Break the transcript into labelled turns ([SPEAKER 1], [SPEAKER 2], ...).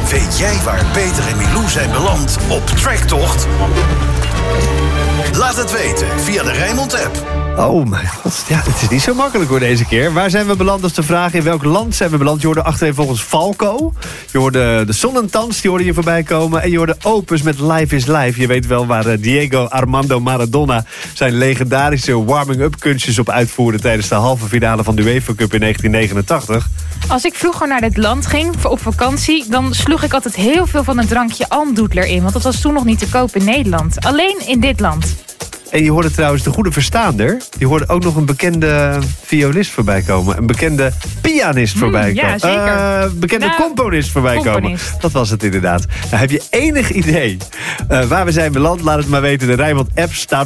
[SPEAKER 1] Weet jij waar Peter en Milou zijn beland op Tracktocht? Laat het weten via de Rijnmond-app.
[SPEAKER 2] Oh mijn god, ja, het is niet zo makkelijk hoor deze keer. Waar zijn we beland, dat is de vraag. In welk land zijn we beland? Je hoorde achtereenvolgens Falco. Je hoorde de Sonnentans, die hoorde je voorbij komen. En je hoorde Opus met Life is Life. Je weet wel waar Diego Armando Maradona zijn legendarische warming-up kunstjes op uitvoerde tijdens de halve finale van de UEFA Cup in 1989.
[SPEAKER 3] Als ik vroeger naar dit land ging op vakantie, dan sloeg ik altijd heel veel van het drankje Almdudler in. Want dat was toen nog niet te koop in Nederland. Alleen in dit land.
[SPEAKER 2] En je hoorde trouwens de goede verstaander. Je hoorde ook nog een bekende violist voorbij komen. Een bekende pianist voorbij komen.
[SPEAKER 3] Ja, zeker.
[SPEAKER 2] Bekende componist voorbij komen. Dat was het inderdaad. Nou, heb je enig idee waar we zijn beland? Laat het maar weten. De Rijnmond-app staat